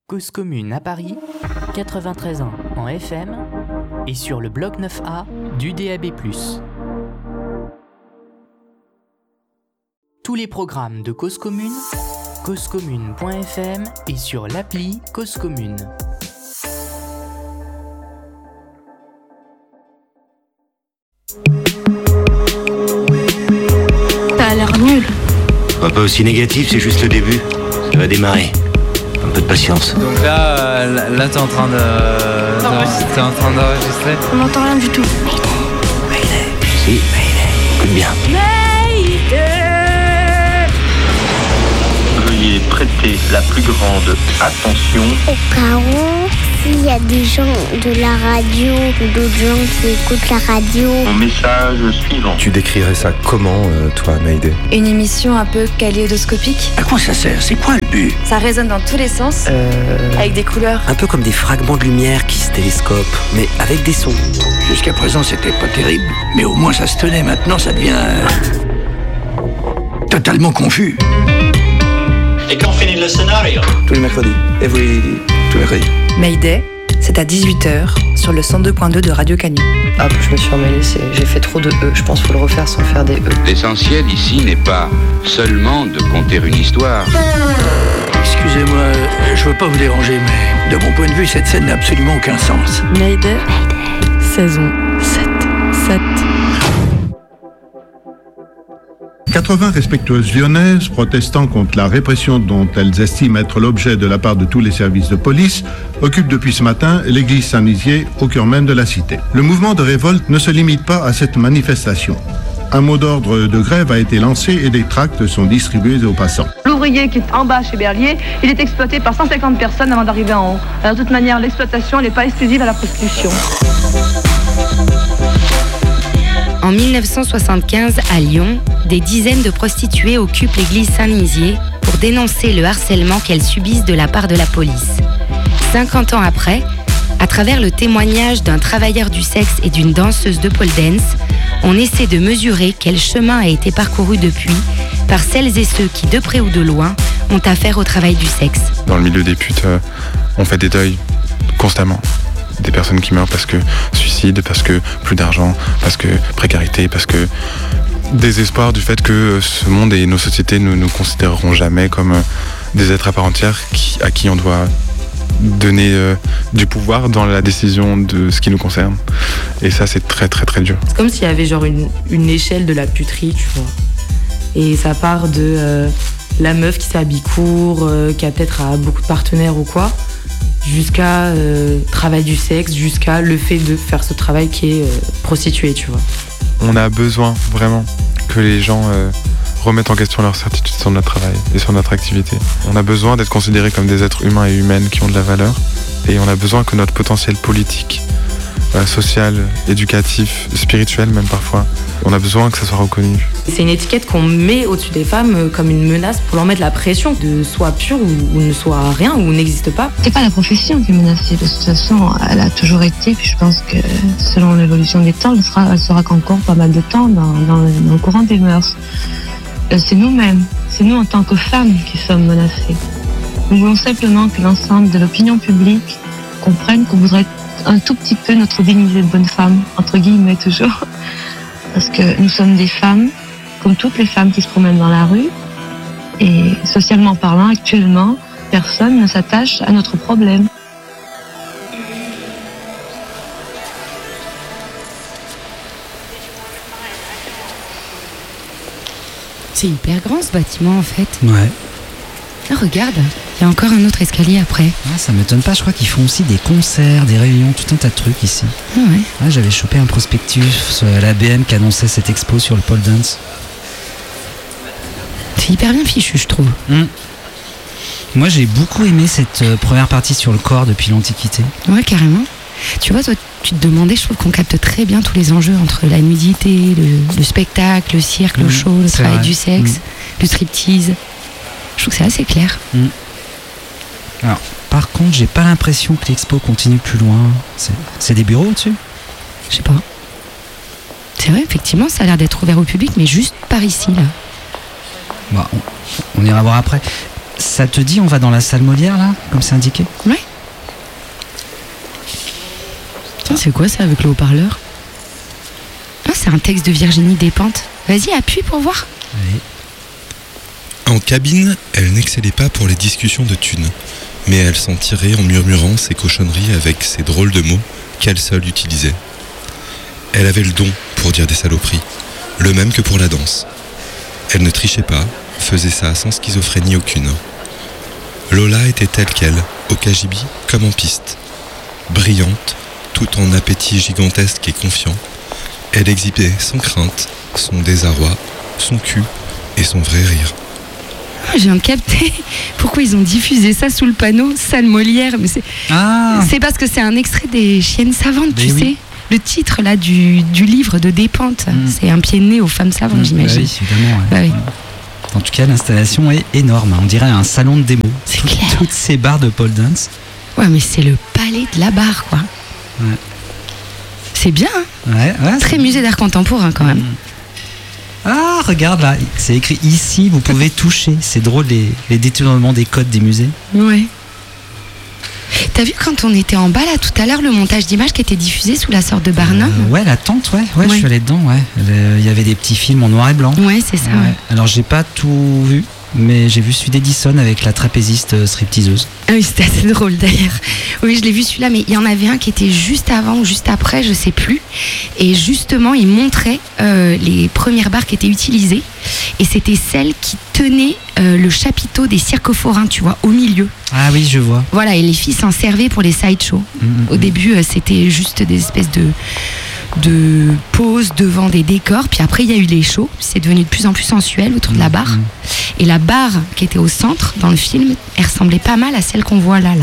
Cause commune à Paris, 93 ans en FM et sur le bloc 9A du DAB+. Tous les programmes de Cause commune, causecommune.fm et sur l'appli Cause commune. Ça a l'air nul. Pas aussi négatif, c'est juste le début. Ça va démarrer. Un peu de patience. Donc là t'es en train d'enregistrer. On n'entend rien du tout. Mayday. Si, Mayday. Écoute bien. Veuillez prêter la plus grande attention. Au cas où, s'il y a des gens de la radio ou d'autres gens qui écoutent la radio. Mon message suivant. Tu décrirais ça comment, toi, Mayday ? Une émission un peu kaléidoscopique. À quoi ça sert ? C'est quoi le but ? Ça résonne dans tous les sens, avec des couleurs. Un peu comme des fragments de lumière qui se télescopent, mais avec des sons. Jusqu'à présent, c'était pas terrible, mais au moins ça se tenait. Maintenant, ça devient totalement confus. Et quand finit le scénario ? Tous les mercredis. Tous les mercredis. Mayday, c'est à 18h sur le 102.2 de Radio Canu. Ah, je me suis emmêlée, j'ai fait trop de E. Je pense qu'il faut le refaire sans faire des E. L'essentiel ici n'est pas seulement de conter une histoire. Excusez-moi, je veux pas vous déranger, mais de mon point de vue, cette scène n'a absolument aucun sens. Mayday, saison 7. 80 respectueuses lyonnaises, protestant contre la répression dont elles estiment être l'objet de la part de tous les services de police, occupent depuis ce matin l'église Saint-Nizier au cœur même de la cité. Le mouvement de révolte ne se limite pas à cette manifestation. Un mot d'ordre de grève a été lancé et des tracts sont distribués aux passants. L'ouvrier qui est en bas chez Berlier, il est exploité par 150 personnes avant d'arriver en haut. Alors, de toute manière, l'exploitation n'est pas exclusive à la prostitution. En 1975, à Lyon, des dizaines de prostituées occupent l'église Saint-Nizier pour dénoncer le harcèlement qu'elles subissent de la part de la police. 50 ans après, à travers le témoignage d'un travailleur du sexe et d'une danseuse de pole dance, on essaie de mesurer quel chemin a été parcouru depuis par celles et ceux qui, de près ou de loin, ont affaire au travail du sexe. Dans le milieu des putes, on fait des deuils constamment. Des personnes qui meurent parce que suicide, parce que plus d'argent, parce que précarité, parce que désespoir du fait que ce monde et nos sociétés ne nous considéreront jamais comme des êtres à part entière à qui on doit donner du pouvoir dans la décision de ce qui nous concerne. Et ça, c'est très très très dur. C'est comme s'il y avait genre une échelle de la puterie, tu vois. Et ça part de la meuf qui s'habille court, qui a peut-être beaucoup de partenaires ou quoi, jusqu'à travail du sexe, jusqu'à le fait de faire ce travail qui est prostituée, tu vois. On a besoin vraiment que les gens remettent en question leur certitude sur notre travail et sur notre activité. On a besoin d'être considérés comme des êtres humains et humaines qui ont de la valeur, et on a besoin que notre potentiel politique, social, éducatif, spirituel même parfois, on a besoin que ça soit reconnu. C'est une étiquette qu'on met au-dessus des femmes comme une menace pour leur mettre la pression de soit pure ou ne soit rien ou n'existe pas. C'est pas la profession qui est menacée, de toute façon elle a toujours été, puis je pense que selon l'évolution des temps, elle sera qu'encore pas mal de temps dans le courant des mœurs. C'est nous-mêmes, c'est nous en tant que femmes qui sommes menacées. Nous voulons simplement que l'ensemble de l'opinion publique comprenne qu'on voudrait un tout petit peu notre dignité de bonne femme, entre guillemets toujours. Parce que nous sommes des femmes, comme toutes les femmes qui se promènent dans la rue. Et socialement parlant, actuellement, personne ne s'attache à notre problème. C'est hyper grand ce bâtiment en fait. Ouais. Ah, regarde, il y a encore un autre escalier après. Ah, ça m'étonne pas, je crois qu'ils font aussi des concerts, des réunions, tout un tas de trucs ici. Ah ouais. Ah, j'avais chopé un prospectus, la BM qui annonçait cette expo sur le pole dance. C'est hyper bien fichu, je trouve. Moi, j'ai beaucoup aimé cette première partie sur le corps depuis l'Antiquité. Ouais, carrément. Tu vois, toi, tu te demandais, je trouve qu'on capte très bien tous les enjeux entre la nudité, le spectacle, le cirque, le show, le travail du sexe, le striptease. Je trouve que c'est assez clair. Alors, par contre, j'ai pas l'impression que l'expo continue plus loin. C'est des bureaux au-dessus ? Je sais pas. C'est vrai, effectivement, ça a l'air d'être ouvert au public, mais juste par ici, là. Bon, on ira voir après. Ça te dit, on va dans la salle Molière, là, comme c'est indiqué ? Ouais. Tiens, c'est quoi ça avec le haut-parleur ? Ah, c'est un texte de Virginie Despentes. Vas-y, appuie pour voir. Allez. En cabine, elle n'excellait pas pour les discussions de thunes, mais elle s'en tirait en murmurant ses cochonneries avec ces drôles de mots qu'elle seule utilisait. Elle avait le don pour dire des saloperies, le même que pour la danse. Elle ne trichait pas, faisait ça sans schizophrénie aucune. Lola était telle qu'elle, au KGB comme en piste. Brillante, tout en appétit gigantesque et confiant, elle exhibait sans crainte son désarroi, son cul et son vrai rire. Je viens de capter pourquoi ils ont diffusé ça sous le panneau salle Molière. Mais c'est parce que c'est un extrait des Chiennes savantes, tu sais. Le titre là du livre de Despentes, c'est un pied de nez aux femmes savantes, j'imagine. Oui, évidemment. Ouais. Bah oui. En tout cas, l'installation est énorme. On dirait un salon de démo. C'est clair. Toutes ces bars de pole dance. Ouais, mais c'est le palais de la barre, quoi. Ouais. C'est bien, hein. Ouais, très musée d'art contemporain, quand même. Ah, regarde là, c'est écrit ici, vous pouvez toucher. C'est drôle, les détournements des codes des musées. Ouais. T'as vu quand on était en bas là tout à l'heure le montage d'images qui était diffusé sous la sorte de Barnum Ouais, la tente, ouais, je suis allé dedans, ouais. Il y avait des petits films en noir et blanc. Ouais, c'est ça. Ouais. Alors j'ai pas tout vu, mais j'ai vu celui d'Edison avec la trapéziste stripteaseuse. Ah oui, c'était assez drôle d'ailleurs. Oui, je l'ai vu celui-là, mais il y en avait un qui était juste avant ou juste après, je sais plus. Et justement, il montrait les premières barres qui étaient utilisées. Et c'était celles qui tenaient le chapiteau des circophorins, tu vois, au milieu. Ah oui, je vois. Voilà, et les filles s'en servaient pour les sideshows. Au début, c'était juste des espèces de poses devant des décors. Puis après, il y a eu les shows. C'est devenu de plus en plus sensuel autour de la barre. Et la barre qui était au centre, dans le film, elle ressemblait pas mal à celle qu'on voit là.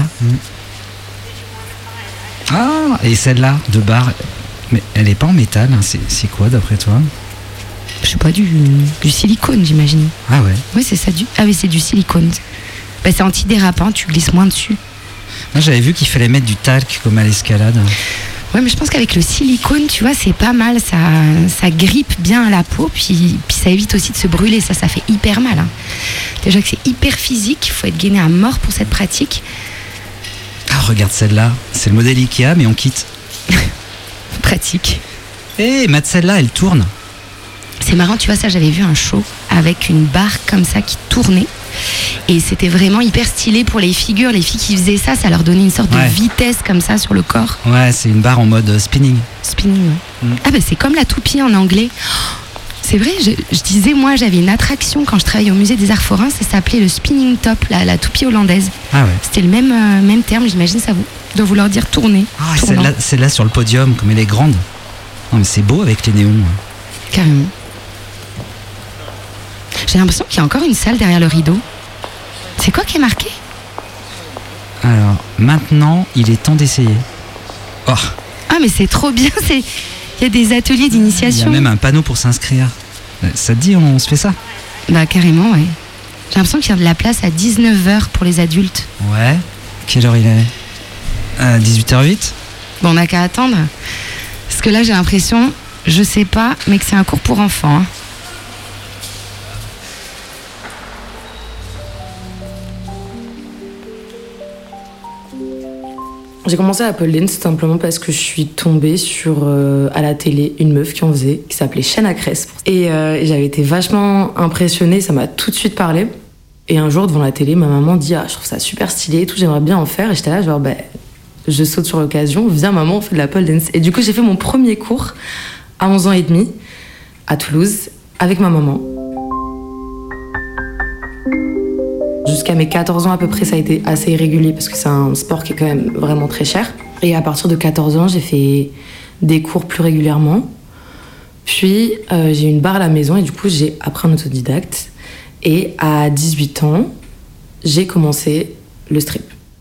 Ah, et celle-là, de barre, mais elle est pas en métal, hein. C'est quoi d'après toi ? Je sais pas, du silicone, j'imagine. Ah ouais. Oui, c'est ça. Ah oui, c'est du silicone. Bah, c'est antidérapant, tu glisses moins dessus. Moi, j'avais vu qu'il fallait mettre du talc comme à l'escalade. Ouais, mais je pense qu'avec le silicone, tu vois, c'est pas mal. Ça grippe bien la peau, puis ça évite aussi de se brûler. Ça fait hyper mal. Hein. Déjà que c'est hyper physique, il faut être gainé à mort pour cette pratique. Ah, regarde celle-là. C'est le modèle Ikea, mais on quitte. Pratique. Hé, Matt, celle-là, elle tourne. C'est marrant, tu vois, ça, j'avais vu un show avec une barre comme ça qui tournait. Et c'était vraiment hyper stylé pour les figures. Les filles qui faisaient ça, ça leur donnait une sorte de vitesse comme ça sur le corps. Ouais, c'est une barre en mode spinning. Spinning, ouais. Ah bah c'est comme la toupie en anglais. C'est vrai, je disais, moi, j'avais une attraction quand je travaillais au musée des Arts Forains, ça s'appelait le spinning top, la toupie hollandaise. Ah ouais. C'était le même terme, j'imagine, ça doit vouloir dire tourner. Ah, celle-là sur le podium, comme elle est grande. Non mais c'est beau avec les néons. Carrément. J'ai l'impression qu'il y a encore une salle derrière le rideau. C'est quoi qui est marqué ? Alors, maintenant, il est temps d'essayer. Oh. Ah, mais c'est trop bien, il y a des ateliers d'initiation. Il y a même un panneau pour s'inscrire. Ça te dit, on se fait ça ? Bah, carrément, ouais. J'ai l'impression qu'il y a de la place à 19h pour les adultes. Ouais. Quelle heure il est ? 18h08 ? Bon, on n'a qu'à attendre. Parce que là, j'ai l'impression, je sais pas, mais que c'est un cours pour enfants, hein. J'ai commencé à la pole dance simplement parce que je suis tombée sur, à la télé, une meuf qui en faisait, qui s'appelait Shana Cress. Et j'avais été vachement impressionnée, ça m'a tout de suite parlé. Et un jour, devant la télé, ma maman dit « Ah, je trouve ça super stylé et tout, j'aimerais bien en faire. » Et j'étais là, genre, je saute sur l'occasion, viens maman, on fait de la pole dance. Et du coup, j'ai fait mon premier cours à 11 ans et demi, à Toulouse, avec ma maman. Jusqu'à mes 14 ans à peu près, ça a été assez irrégulier parce que c'est un sport qui est quand même vraiment très cher. Et à partir de 14 ans, j'ai fait des cours plus régulièrement. Puis j'ai eu une barre à la maison et du coup, j'ai appris en autodidacte. Et à 18 ans, j'ai commencé le strip.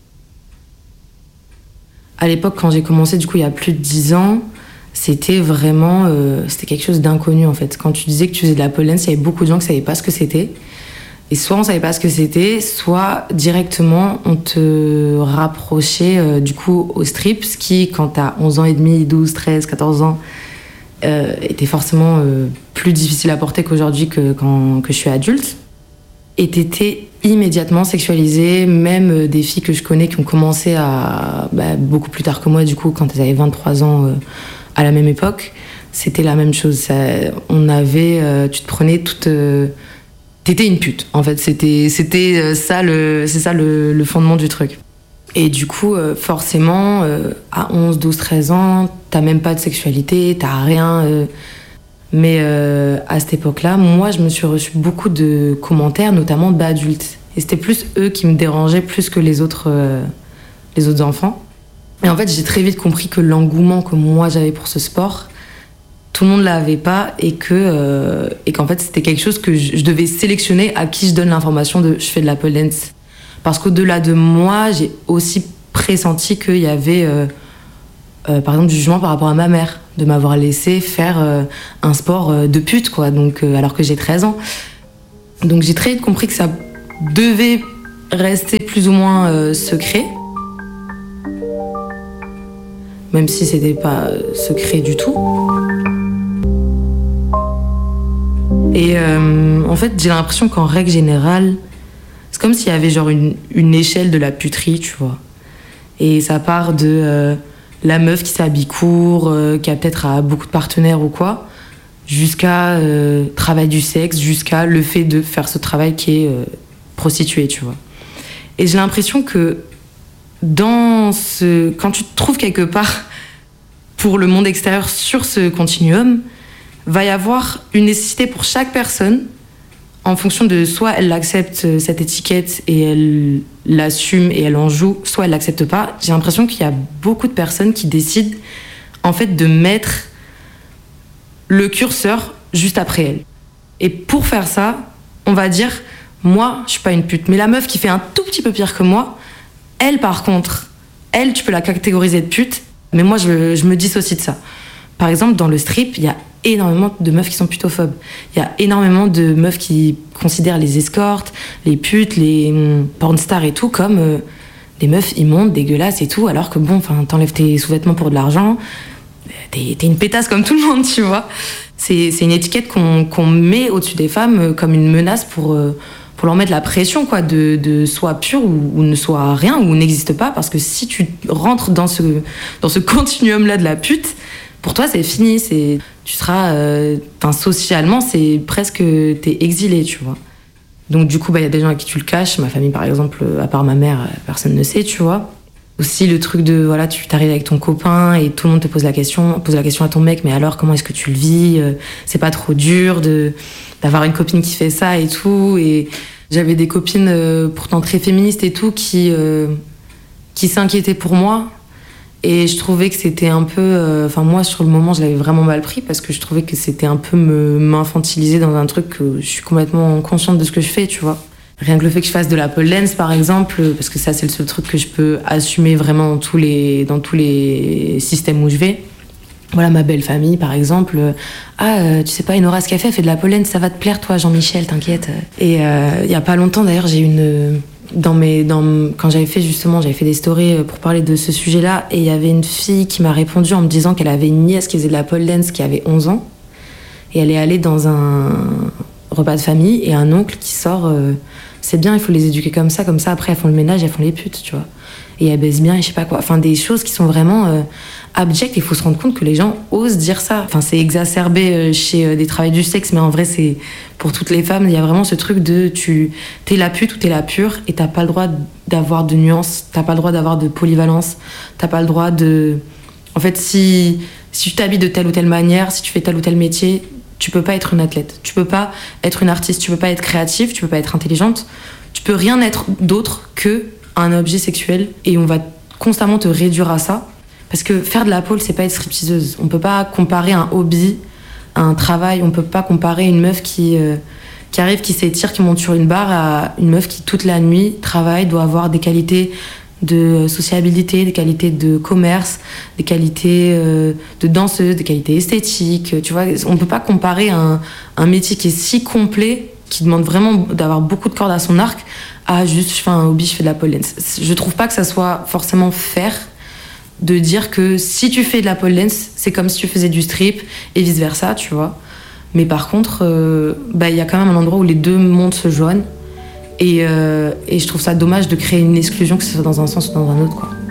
À l'époque, quand j'ai commencé, du coup, il y a plus de 10 ans, c'était vraiment... c'était quelque chose d'inconnu, en fait. Quand tu disais que tu faisais de la pole dance, il y avait beaucoup de gens qui ne savaient pas ce que c'était. Et soit on savait pas ce que c'était, soit directement on te rapprochait du coup au strip, ce qui, quand t'as 11 ans et demi, 12, 13, 14 ans, était forcément plus difficile à porter qu'aujourd'hui que je suis adulte. et t'étais immédiatement sexualisée. Même des filles que je connais qui ont commencé beaucoup plus tard que moi, du coup, quand elles avaient 23 ans à la même époque, c'était la même chose. Tu te prenais toute... T'étais une pute, en fait. C'était ça le fondement du truc. Et du coup, forcément, à 11, 12, 13 ans, t'as même pas de sexualité, t'as rien. Mais à cette époque-là, moi, je me suis reçu beaucoup de commentaires, notamment d'adultes. Et c'était plus eux qui me dérangeaient plus que les autres enfants. Et en fait, j'ai très vite compris que l'engouement que moi j'avais pour ce sport, tout le monde l'avait pas, et qu'en fait, c'était quelque chose que je devais sélectionner à qui je donne l'information de je fais de la pole dance. Parce qu'au-delà de moi, j'ai aussi pressenti qu'il y avait, par exemple, du jugement par rapport à ma mère, de m'avoir laissé faire un sport de pute, quoi, donc, alors que j'ai 13 ans. Donc j'ai très vite compris que ça devait rester plus ou moins secret. Même si c'était pas secret du tout. Et en fait, j'ai l'impression qu'en règle générale, c'est comme s'il y avait genre une échelle de la puterie, tu vois. Et ça part de la meuf qui s'habille court, qui a peut-être beaucoup de partenaires ou quoi, jusqu'à travail du sexe, jusqu'à le fait de faire ce travail qui est prostituée, tu vois. Et j'ai l'impression que quand tu te trouves quelque part pour le monde extérieur sur ce continuum, va y avoir une nécessité pour chaque personne, en fonction de soit elle accepte cette étiquette et elle l'assume et elle en joue, soit elle l'accepte pas. J'ai l'impression qu'il y a beaucoup de personnes qui décident en fait de mettre le curseur juste après elle. Et pour faire ça, on va dire, moi, je suis pas une pute, mais la meuf qui fait un tout petit peu pire que moi, elle, par contre, elle, tu peux la catégoriser de pute, mais moi, je me dissocie de ça. Par exemple, dans le strip, il y a énormément de meufs qui sont putophobes. Il y a énormément de meufs qui considèrent les escortes, les putes, les pornstars et tout comme des meufs immondes, dégueulasses et tout, alors que bon, t'enlèves tes sous-vêtements pour de l'argent, t'es une pétasse comme tout le monde, tu vois. C'est une étiquette qu'on met au-dessus des femmes comme une menace pour leur mettre la pression, quoi, de soit pure ou ne soit rien, ou n'existe pas, parce que si tu rentres dans ce continuum-là de la pute, pour toi, c'est fini, tu seras... socialement, c'est presque... T'es exilé, tu vois. Donc, du coup, y a des gens à qui tu le caches. Ma famille, par exemple, à part ma mère, personne ne sait, tu vois. Aussi, le truc de, voilà, tu t'arrives avec ton copain et tout le monde te pose la question à ton mec, mais alors, comment est-ce que tu le vis ? C'est pas trop dur d'avoir une copine qui fait ça et tout. Et j'avais des copines pourtant très féministes et tout qui s'inquiétaient pour moi. Et je trouvais que c'était un peu... moi, sur le moment, je l'avais vraiment mal pris parce que je trouvais que c'était un peu m'infantiliser dans un truc que je suis complètement consciente de ce que je fais, tu vois. Rien que le fait que je fasse de la pole dance, par exemple, parce que ça, c'est le seul truc que je peux assumer vraiment dans tous les systèmes où je vais. Voilà, ma belle famille, par exemple. Tu sais pas, Enora, ce qu'elle fait de la pole dance, ça va te plaire, toi, Jean-Michel, t'inquiète. Et il y a pas longtemps, d'ailleurs, j'ai une... quand j'avais fait des stories pour parler de ce sujet-là, et il y avait une fille qui m'a répondu en me disant qu'elle avait une nièce qui faisait de la pole dance qui avait 11 ans, et elle est allée dans un repas de famille, et un oncle qui sort c'est bien, il faut les éduquer comme ça, après elles font le ménage, elles font les putes, tu vois, et elles baissent bien, et je sais pas quoi, des choses qui sont vraiment abjectes. Il faut se rendre compte que les gens osent dire ça. C'est exacerbé chez des travailleurs du sexe, mais en vrai, c'est pour toutes les femmes. Il y a vraiment ce truc de t'es la pute ou t'es la pure, et t'as pas le droit d'avoir de nuances, t'as pas le droit d'avoir de polyvalence, t'as pas le droit de... En fait, si tu t'habilles de telle ou telle manière, si tu fais tel ou tel métier, tu peux pas être une athlète, tu peux pas être une artiste, tu peux pas être créative, tu peux pas être intelligente, tu peux rien être d'autre que un objet sexuel, et on va constamment te réduire à ça. Parce que faire de la pole, c'est pas être stripteaseuse. On peut pas comparer un hobby à un travail. On peut pas comparer une meuf qui arrive, qui s'étire, qui monte sur une barre, à une meuf qui, toute la nuit, travaille, doit avoir des qualités de sociabilité, des qualités de commerce, des qualités de danseuse, des qualités esthétiques. Tu vois, on peut pas comparer un métier qui est si complet, qui demande vraiment d'avoir beaucoup de cordes à son arc, à juste, je fais un hobby, je fais de la pole dance. Je trouve pas que ça soit forcément fair de dire que si tu fais de la pole dance, c'est comme si tu faisais du strip et vice-versa, tu vois. Mais par contre, y a quand même un endroit où les deux mondes se joignent. Et je trouve ça dommage de créer une exclusion, que ce soit dans un sens ou dans un autre, quoi.